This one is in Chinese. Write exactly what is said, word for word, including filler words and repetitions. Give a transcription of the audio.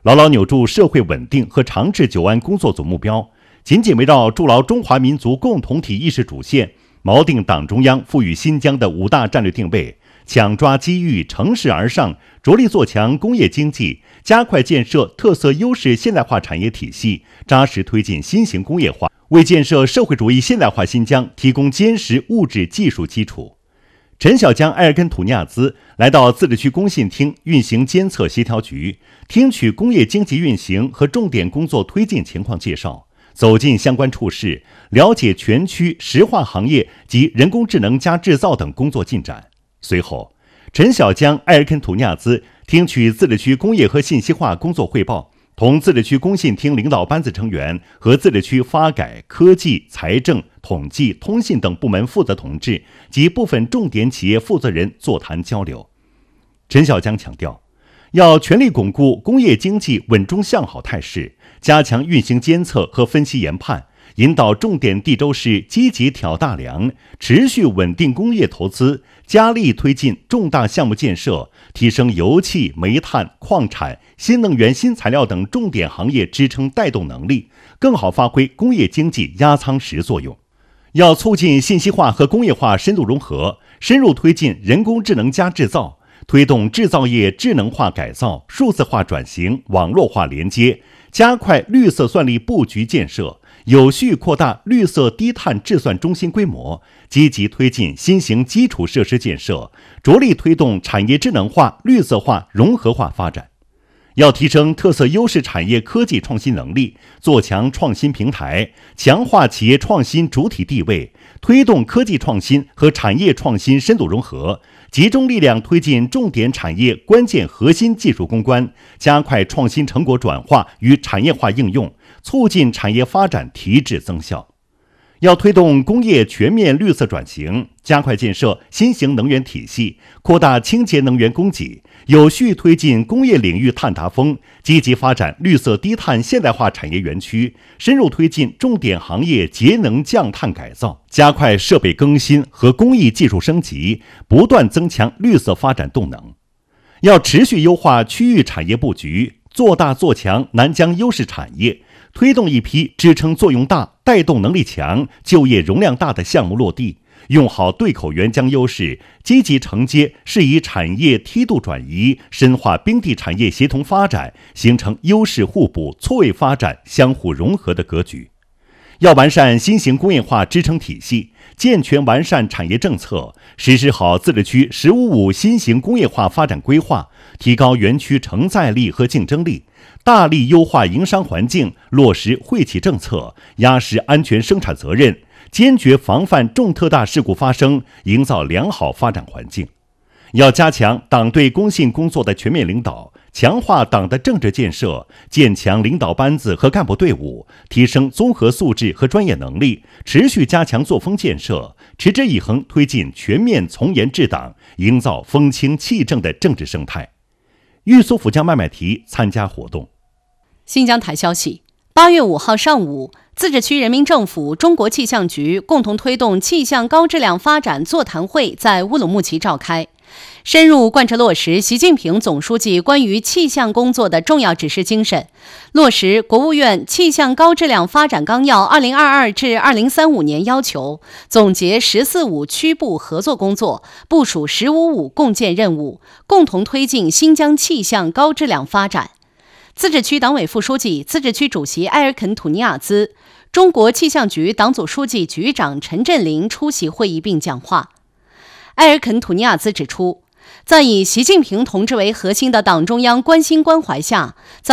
牢牢扭住社会稳定和长治久安工作总目标，紧紧围绕筑牢中华民族共同体意识主线，锚定党中央赋予新疆的五大战略定位，抢抓机遇，乘势而上，着力做强工业经济，加快建设特色优势现代化产业体系，扎实推进新型工业化，为建设社会主义现代化新疆提供坚实物质技术基础。陈小江埃尔根土尼亚兹来到自治区工信厅运行监测协调局，听取工业经济运行和重点工作推进情况介绍，走进相关处室，了解全区石化行业及人工智能加制造等工作进展。随后，陈小江埃尔根土尼亚兹听取自治区工业和信息化工作汇报，同自治区工信厅领导班子成员和自治区发改、科技、财政、统计、通信等部门负责同志及部分重点企业负责人座谈交流。陈小江强调，要全力巩固工业经济稳中向好态势，加强运行监测和分析研判，引导重点地州市积极挑大梁，持续稳定工业投资，加力推进重大项目建设，提升油气、煤炭、矿产、新能源新材料等重点行业支撑带动能力，更好发挥工业经济压舱石作用。要促进信息化和工业化深度融合，深入推进人工智能加制造，推动制造业智能化改造、数字化转型、网络化连接，加快绿色算力布局建设，有序扩大绿色低碳制算中心规模，积极推进新型基础设施建设，着力推动产业智能化、绿色化、融合化发展。要提升特色优势产业科技创新能力，做强创新平台，强化企业创新主体地位，推动科技创新和产业创新深度融合，集中力量推进重点产业关键核心技术攻关，加快创新成果转化与产业化应用，促进产业发展提质增效。要推动工业全面绿色转型，加快建设新型能源体系，扩大清洁能源供给，有序推进工业领域碳达峰，积极发展绿色低碳现代化产业园区，深入推进重点行业节能降碳改造，加快设备更新和工艺技术升级，不断增强绿色发展动能。要持续优化区域产业布局，做大做强南疆优势产业，推动一批支撑作用大、带动能力强、就业容量大的项目落地，用好对口援疆优势，积极承接适宜产业梯度转移，深化冰地产业协同发展，形成优势互补、错位发展、相互融合的格局。要完善新型工业化支撑体系，健全完善产业政策，实施好自治区“十五五”新型工业化发展规划，提高园区承载力和竞争力，大力优化营商环境，落实惠企政策，压实安全生产责任，坚决防范重特大事故发生，营造良好发展环境。要加强党对工信工作的全面领导，强化党的政治建设，建强领导班子和干部队伍，提升综合素质和专业能力，持续加强作风建设，持之以恒推进全面从严治党，营造风清气正的政治生态。玉苏府将麦麦提参加活动。 新疆台消息，八月五号上午，自治区人民政府、中国气象局共同推动气象高质量发展座谈会在乌鲁木齐召开，深入贯彻落实习近平总书记关于气象工作的重要指示精神，落实国务院气象高质量发展纲要二零二二至二零三五年要求，总结“十四五”区部合作工作，部署“十五五”共建任务，共同推进新疆气象高质量发展。自治区党委副书记、自治区主席埃尔肯·土尼亚兹、中国气象局党组书记、局长陈振林出席会议并讲话。埃尔肯·土尼亚兹指出，在以习近平同志为核心的党中央关心关怀下，在